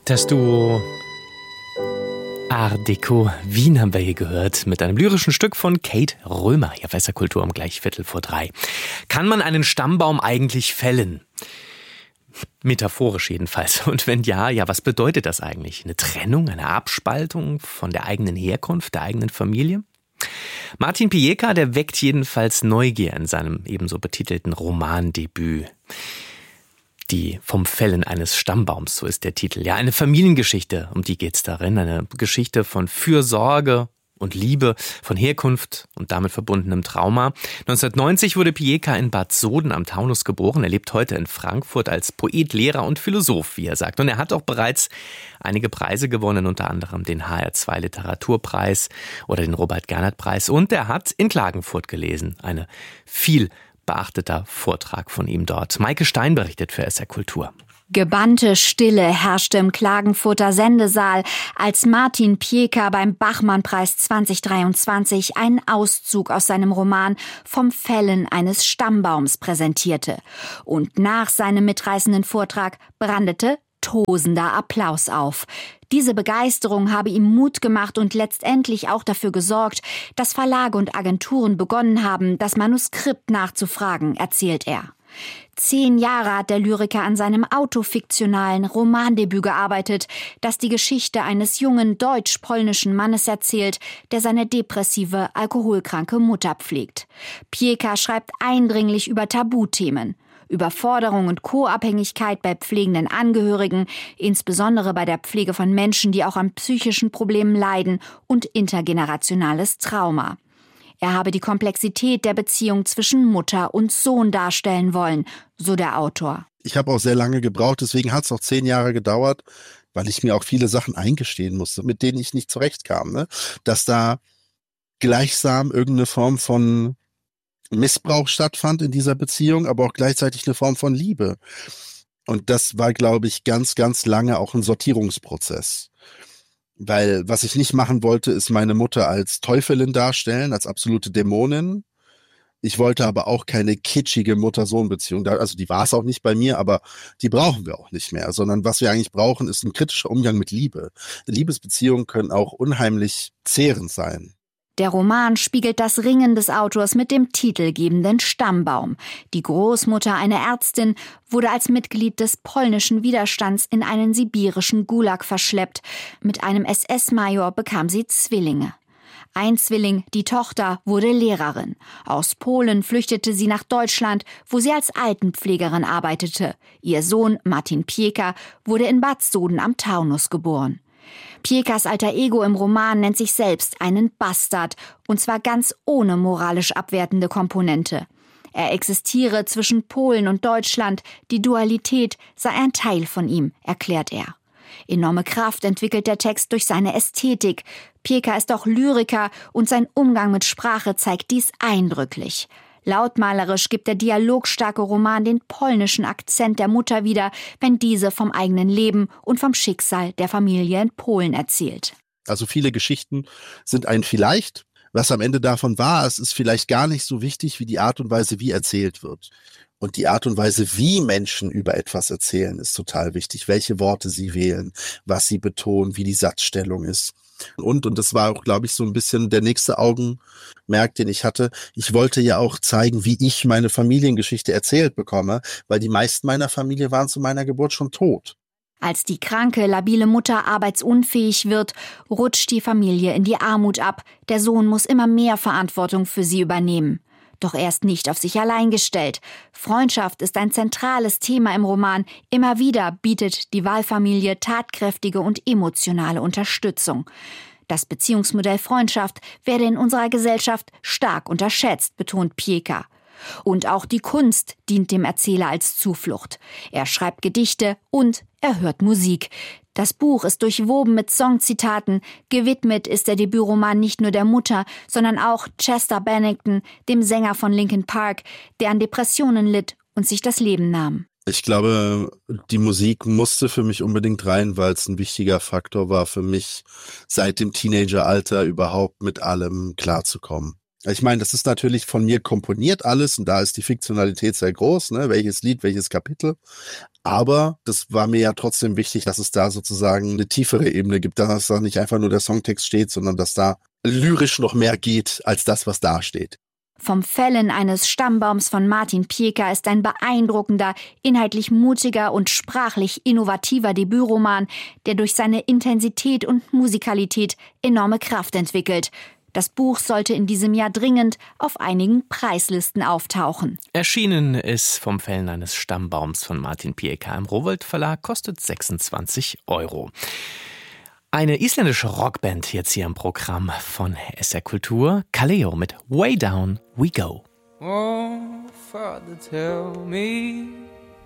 Das Duo Art Deco Wien haben wir hier gehört mit einem lyrischen Stück von Kate Römer. Hier Weißer Kultur um gleich 2:15. Kann man einen Stammbaum eigentlich fällen? Metaphorisch jedenfalls. Und wenn ja, was bedeutet das eigentlich? Eine Trennung, eine Abspaltung von der eigenen Herkunft, der eigenen Familie? Martin Pieka, der weckt jedenfalls Neugier in seinem ebenso betitelten Romandebüt. Die vom Fällen eines Stammbaums, so ist der Titel. Ja, eine Familiengeschichte, um die geht's darin. Eine Geschichte von Fürsorge und Liebe, von Herkunft und damit verbundenem Trauma. 1990 wurde Pieka in Bad Soden am Taunus geboren. Er lebt heute in Frankfurt als Poet, Lehrer und Philosoph, wie er sagt. Und er hat auch bereits einige Preise gewonnen, unter anderem den HR2 Literaturpreis oder den Robert-Gernert-Preis. Und er hat in Klagenfurt gelesen. Eine viel beachteter Vortrag von ihm dort. Maike Stein berichtet für SR Kultur. Gebannte Stille herrschte im Klagenfurter Sendesaal, als Martin Pieka beim Bachmann-Preis 2023 einen Auszug aus seinem Roman Vom Fällen eines Stammbaums präsentierte. Und nach seinem mitreißenden Vortrag brandete tosender Applaus auf. Diese Begeisterung habe ihm Mut gemacht und letztendlich auch dafür gesorgt, dass Verlage und Agenturen begonnen haben, das Manuskript nachzufragen, erzählt er. 10 Jahre hat der Lyriker an seinem autofiktionalen Romandebüt gearbeitet, das die Geschichte eines jungen deutsch-polnischen Mannes erzählt, der seine depressive, alkoholkranke Mutter pflegt. Pieka schreibt eindringlich über Tabuthemen. Überforderung und Co-Abhängigkeit bei pflegenden Angehörigen, insbesondere bei der Pflege von Menschen, die auch an psychischen Problemen leiden, und intergenerationales Trauma. Er habe die Komplexität der Beziehung zwischen Mutter und Sohn darstellen wollen, so der Autor. Ich habe auch sehr lange gebraucht, deswegen hat es auch 10 Jahre gedauert, weil ich mir auch viele Sachen eingestehen musste, mit denen ich nicht zurechtkam. Ne? Dass da gleichsam irgendeine Form von Missbrauch stattfand in dieser Beziehung, aber auch gleichzeitig eine Form von Liebe. Und das war, glaube ich, ganz, ganz lange auch ein Sortierungsprozess. Weil was ich nicht machen wollte, ist meine Mutter als Teufelin darstellen, als absolute Dämonin. Ich wollte aber auch keine kitschige Mutter-Sohn-Beziehung. Also die war es auch nicht bei mir, aber die brauchen wir auch nicht mehr. Sondern was wir eigentlich brauchen, ist ein kritischer Umgang mit Liebe. Liebesbeziehungen können auch unheimlich zehrend sein. Der Roman spiegelt das Ringen des Autors mit dem titelgebenden Stammbaum. Die Großmutter, eine Ärztin, wurde als Mitglied des polnischen Widerstands in einen sibirischen Gulag verschleppt. Mit einem SS-Major bekam sie Zwillinge. Ein Zwilling, die Tochter, wurde Lehrerin. Aus Polen flüchtete sie nach Deutschland, wo sie als Altenpflegerin arbeitete. Ihr Sohn, Martin Pieka, wurde in Bad Soden am Taunus geboren. Piekas alter Ego im Roman nennt sich selbst einen Bastard, und zwar ganz ohne moralisch abwertende Komponente. Er existiere zwischen Polen und Deutschland, die Dualität sei ein Teil von ihm, erklärt er. Enorme Kraft entwickelt der Text durch seine Ästhetik. Pieka ist auch Lyriker und sein Umgang mit Sprache zeigt dies eindrücklich. Lautmalerisch gibt der dialogstarke Roman den polnischen Akzent der Mutter wieder, wenn diese vom eigenen Leben und vom Schicksal der Familie in Polen erzählt. Also viele Geschichten sind ein Vielleicht. Was am Ende davon war, es ist vielleicht gar nicht so wichtig wie die Art und Weise, wie erzählt wird. Und die Art und Weise, wie Menschen über etwas erzählen, ist total wichtig. Welche Worte sie wählen, was sie betonen, wie die Satzstellung ist. Und das war auch, glaube ich, so ein bisschen der nächste Augenmerk, den ich hatte. Ich wollte ja auch zeigen, wie ich meine Familiengeschichte erzählt bekomme, weil die meisten meiner Familie waren zu meiner Geburt schon tot. Als die kranke, labile Mutter arbeitsunfähig wird, rutscht die Familie in die Armut ab. Der Sohn muss immer mehr Verantwortung für sie übernehmen. Doch er ist nicht auf sich allein gestellt. Freundschaft ist ein zentrales Thema im Roman. Immer wieder bietet die Wahlfamilie tatkräftige und emotionale Unterstützung. Das Beziehungsmodell Freundschaft werde in unserer Gesellschaft stark unterschätzt, betont Pieka. Und auch die Kunst dient dem Erzähler als Zuflucht. Er schreibt Gedichte und er hört Musik. Das Buch ist durchwoben mit Songzitaten. Gewidmet ist der Debütroman nicht nur der Mutter, sondern auch Chester Bennington, dem Sänger von Linkin Park, der an Depressionen litt und sich das Leben nahm. Ich glaube, die Musik musste für mich unbedingt rein, weil es ein wichtiger Faktor war für mich, seit dem Teenageralter überhaupt mit allem klarzukommen. Ich meine, das ist natürlich von mir komponiert alles und da ist die Fiktionalität sehr groß, ne? Welches Lied, welches Kapitel. Aber das war mir ja trotzdem wichtig, dass es da sozusagen eine tiefere Ebene gibt, dass da nicht einfach nur der Songtext steht, sondern dass da lyrisch noch mehr geht als das, was da steht. Vom Fällen eines Stammbaums von Martin Pieka ist ein beeindruckender, inhaltlich mutiger und sprachlich innovativer Debütroman, der durch seine Intensität und Musikalität enorme Kraft entwickelt. Das Buch sollte in diesem Jahr dringend auf einigen Preislisten auftauchen. Erschienen ist vom Fällen eines Stammbaums von Martin Pieka im Rowohlt Verlag, kostet 26 €. Eine isländische Rockband jetzt hier im Programm von SR Kultur. Kaleo mit Way Down We Go. Oh, Father, tell me